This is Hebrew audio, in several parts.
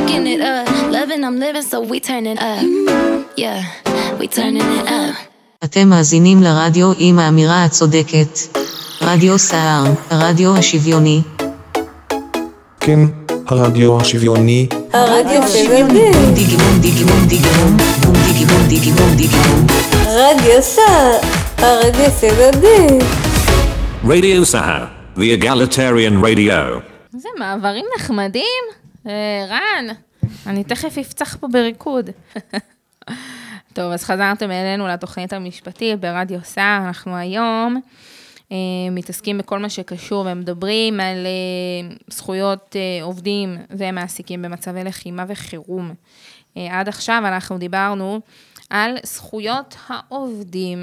fucking it up. Loving, I'm living, so we turning up. Yeah, we turning it up. אתם מאזינים לרדיו עם האמירה הצודקת. רדיו סער, הרדיו השוויוני. כן, הרדיו השוויוני. הרדיו השוויוני. דיגימון, דיגימון, דיגימון, בום דיגימון, דיגימון, דיגימון. רדיו סער, הרדיו השוויוני. Radio Sahar, the egalitarian radio. זה מעברים נחמדים. רן, אני תכף אפצח פה בריקוד. טוב, אז חזרתם אלינו לתוכנית המשפטית ברדיו סער. אנחנו היום מתעסקים בכל מה שקשור ומדברים על זכויות עובדים ומעסיקים במצבי לחימה וחירום. עד עכשיו אנחנו דיברנו על זכויות העובדים.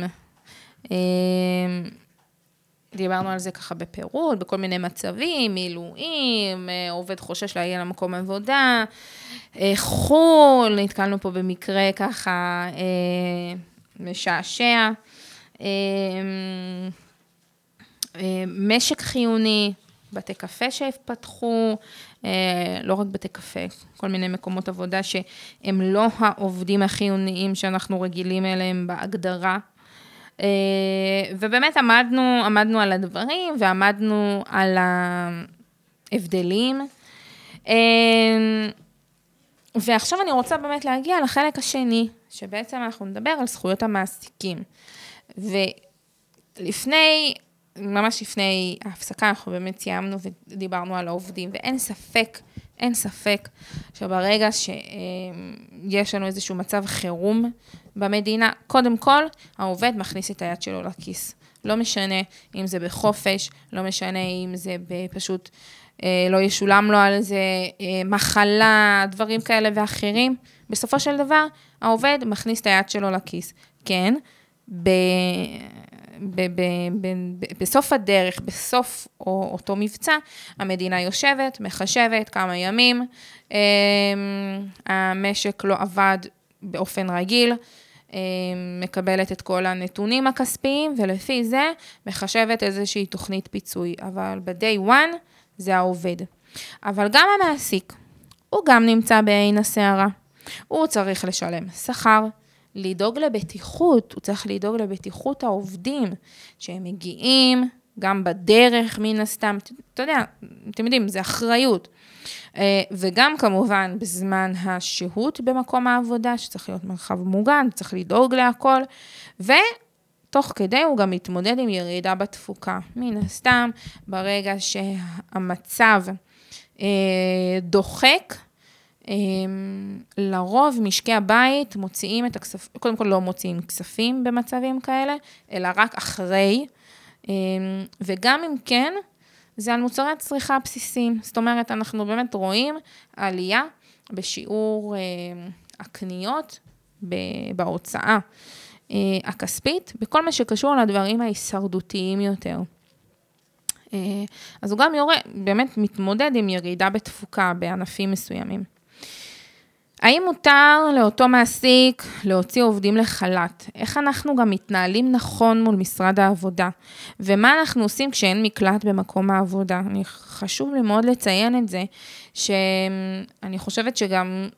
דיברנו על זה ככה בפירוט, בכל מיני מצבים, מילואים, עובד חושש להגיע למקום עבודה, חול, נתקלנו פה במקרה ככה משעשע, משק חיוני, בתי קפה שהפתחו, לא רק בתי קפה, כל מיני מקומות עבודה שהם לא העובדים החיוניים שאנחנו רגילים אליהם בהגדרה, ובאמת עמדנו על הדברים, ועמדנו על ההבדלים, ועכשיו אני רוצה באמת להגיע לחלק השני, שבעצם אנחנו נדבר על זכויות המעסיקים, ממש לפני ההפסקה, אנחנו באמת סיימנו ודיברנו על העובדים, ואין ספק שברגע שיש לנו איזשהו מצב חירום במדינה, קודם כל, העובד מכניס את היד שלו לכיס. לא משנה אם זה בחופש, לא משנה אם זה פשוט לא ישולם לו על זה מחלה, דברים כאלה ואחרים. בסופו של דבר, העובד מכניס את היד שלו לכיס. כן, בסוף הדרך, בסוף אותו מבצע, המדינה יושבת, מחשבת כמה ימים, המשק לא עבד באופן רגיל, מקבלת את כל הנתונים הכספיים, ולפי זה מחשבת איזושהי תוכנית פיצוי, אבל ב-day one זה העובד. אבל גם המעסיק, הוא גם נמצא בעין הסערה, הוא צריך לשלם שכר, לדאוג לבטיחות, הוא צריך לדאוג לבטיחות העובדים, שהם מגיעים, גם בדרך מן הסתם, אתה יודע, אתם יודעים, זה אחריות. וגם כמובן בזמן השהות במקום העבודה, שצריך להיות מרחב מוגן, צריך לדאוג להכל, ותוך כדי הוא גם מתמודד עם ירידה בתפוקה. מן הסתם, ברגע שהמצב דוחק, לרוב משקי הבית מוציאים את הכספים, קודם כל לא מוציאים כספים במצבים כאלה, אלא רק אחרי, וגם אם כן, זה על מוצרי הצריכה הבסיסיים. זאת אומרת, אנחנו באמת רואים עלייה בשיעור הקניות בהוצאה הכספית, בכל מה שקשור לדברים ההישרדותיים יותר. אז הוא גם באמת מתמודד עם ירידה בתפוקה בענפים מסוימים. האם מותר לאותו מעסיק להוציא עובדים לחל"ת? איך אנחנו גם מתנהלים נכון מול משרד העבודה? ומה אנחנו עושים כשאין מקלט במקום העבודה? חשוב לי מאוד לציין את זה, שאני חושבת שגם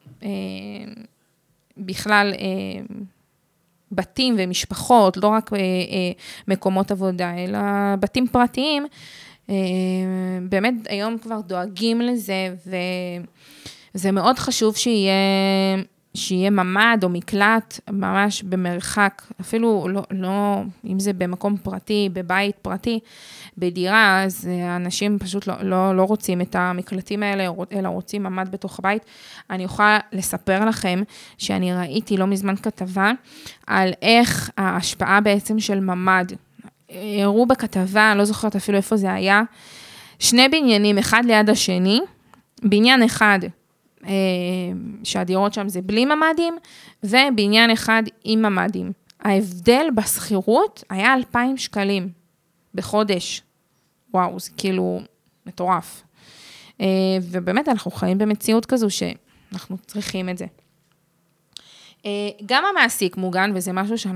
בכלל בתים ומשפחות, לא רק מקומות עבודה, אלא בתים פרטיים, באמת היום כבר דואגים לזה, וזה מאוד חשוב שיהיה ממד או מקלט ממש במרחק, אפילו לא, אם זה במקום פרטי, בבית פרטי, בדירה, אז האנשים פשוט לא רוצים את המקלטים האלה, אלא רוצים ממד בתוך הבית. אני יכולה לספר לכם שאני ראיתי לא מזמן כתבה על איך ההשפעה בעצם של ממד. הראו בכתבה, אני לא זוכרת אפילו איפה זה היה, שני בניינים, אחד ליד השני, בניין אחד, שהדירות שם זה בלי ממדים, ובניין אחד עם ממדים. ההבדל בסחירות היה 2,000 שקלים בחודש. וואו, זה כאילו מטורף. ובאמת אנחנו חיים במציאות כזו שאנחנו צריכים את זה. גם המעסיק מוגן, וזה משהו